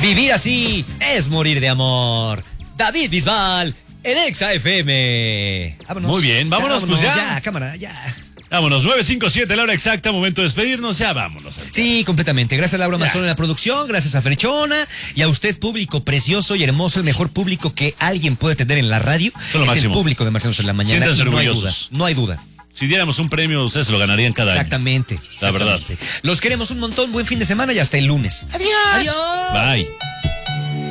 Vivir así es morir de amor. David Bisbal, en Exa FM. Vámonos. Muy bien, vámonos, pues ya. Ya, cámara, ya. Vámonos, 9:57, la hora exacta, momento de despedirnos, ya vámonos. Sí, completamente. Gracias a Laura Mazón en la producción, gracias a Frechona y a usted, público precioso y hermoso, el mejor público que alguien puede tener en la radio. Es lo máximo. El público de Marcianos en la mañana. Siéntanse No hay duda, orgullosos. no hay duda. Si diéramos un premio, ustedes se lo ganarían cada año. Exactamente. La verdad. Los queremos un montón, buen fin de semana y hasta el lunes. Adiós. Bye.